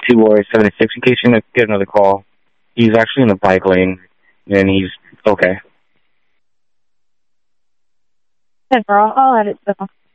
T-Boy 76, in case you get another call. He's actually in the bike lane, and he's okay. Hey, girl, I'll edit them.